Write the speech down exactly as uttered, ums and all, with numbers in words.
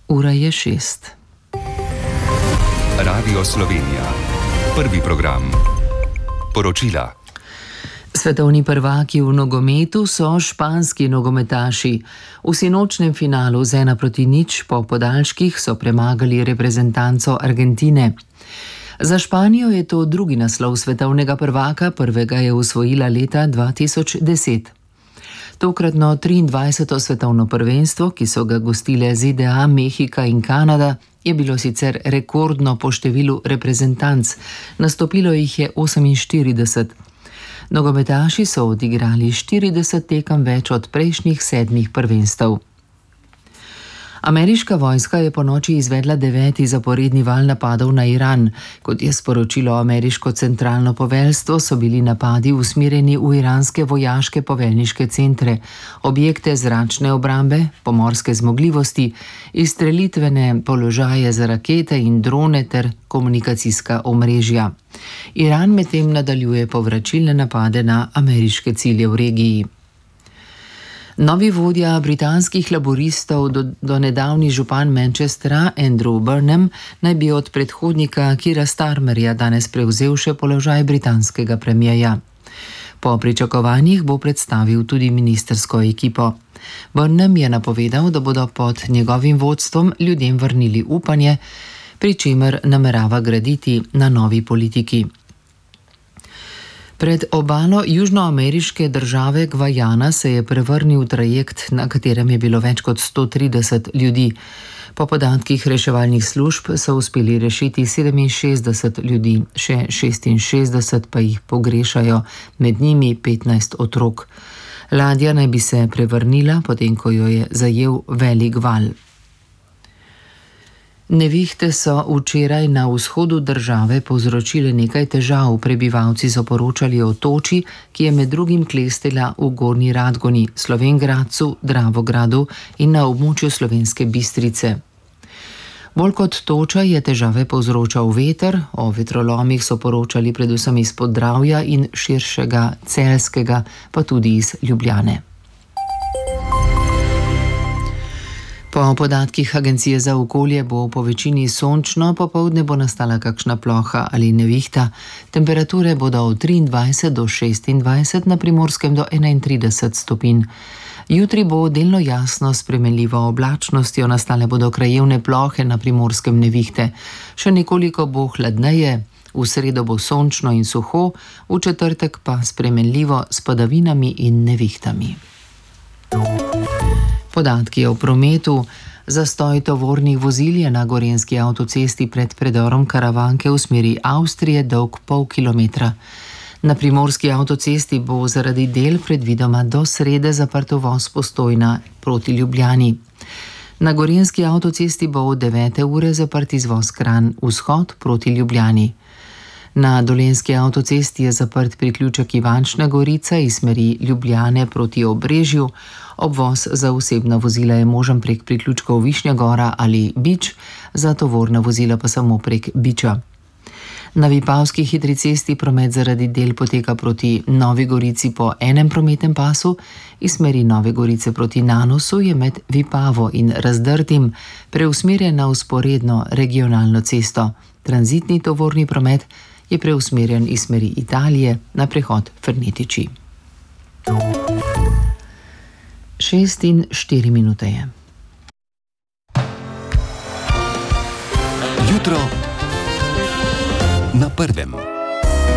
Ura je šest. Radio Slovenija. Prvi program. Poročila. Svetovni prvaki v nogometu so španski nogometaši. V sinočnem finalu z ena proti nič po podaljških so premagali reprezentanco Argentine. Za Španijo je to drugi naslov svetovnega prvaka, prvega je osvojila leta dva tisoč deset. Tokratno triindvajseto svetovno prvenstvo, ki so ga gostile Z D A, Mehika in Kanada, je bilo sicer rekordno po številu reprezentanc, nastopilo jih je oseminštirideset. Nogometaši so odigrali štirideset tekem več od prejšnjih sedmih prvenstev. Ameriška vojska je ponoči izvedla deveti zaporedni val napadov na Iran. Kot je sporočilo ameriško centralno poveljstvo, so bili napadi usmerjeni v iranske vojaške poveljniške centre, objekte zračne obrambe, pomorske zmogljivosti, izstrelitvene položaje za rakete in drone ter komunikacijska omrežja. Iran medtem nadaljuje povračilne napade na ameriške cilje v regiji. Novi vodja britanskih laboristov, do, do nedavni župan Manchestra Andrew Burnham, naj bi od predhodnika Keira Starmerja danes prevzel še položaj britanskega premierja. Po pričakovanjih bo predstavil tudi ministrsko ekipo. Burnham je napovedal, da bodo pod njegovim vodstvom ljudem vrnili upanje, pri čemer namerava graditi na novi politiki. Pred obalo južnoameriške države Gvajana se je prevrnil trajekt, na katerem je bilo več kot sto trideset ljudi. Po podatkih reševalnih služb so uspeli rešiti sedeminšestdeset ljudi, še šestinšestdeset pa jih pogrešajo, med njimi petnajst otrok. Ladja naj bi se prevrnila, potem ko jo je zajel velik val. Nevihte so včeraj na vzhodu države povzročile nekaj težav. Prebivalci so poročali o toči, ki je med drugim klestila v Gornji Radgoni, Slovenj Gradcu, Dravogradu in na območju Slovenske Bistrice. Bolj kot toča je težave povzročal veter, o vetrolomih so poročali predvsem iz Podravja in širšega Celjskega, pa tudi iz Ljubljane. Po podatkih Agencije za okolje bo po večini sončno, popoldne bo nastala kakšna ploha ali nevihta. Temperature bodo od triindvajset do šestindvajset, na Primorskem do enaintrideset stopinj. Jutri bo delno jasno s spremenljivo oblačnostjo, nastale bodo krajevne plohe, na Primorskem nevihte. Še nekoliko bo hladneje, v sredo bo sončno in suho, v četrtek pa spremenljivo s padavinami in nevihtami. Podatki o prometu. Zastoj tovornih vozil je na gorenjski avtocesti pred predorom Karavanke v smeri Avstrije dolg pol kilometra. Na primorski avtocesti bo zaradi del predvidoma do srede zaprt uvoz Postojna proti Ljubljani. Na gorenjski avtocesti bo od devete ure zaprt izvoz Kranj vzhod proti Ljubljani. Na dolenjski avtocesti je zaprt priključek Ivančna Gorica iz smeri Ljubljane proti Obrežju. Obvoz za osebna vozila je možen prek priključkov Višnja Gora ali Bič, za tovorna vozila pa samo prek Biča. Na Vipavski hitri cesti promet zaradi del poteka proti Novi Gorici po enem prometnem pasu, iz smeri Nove Gorice proti Nanosu je med Vipavo in Razdrtim preusmerjen na vzporedno regionalno cesto. Tranzitni tovorni promet je preusmerjen iz smeri Italije na prehod Fernetiči. Šest in štiri minute je. Jutro na prvem.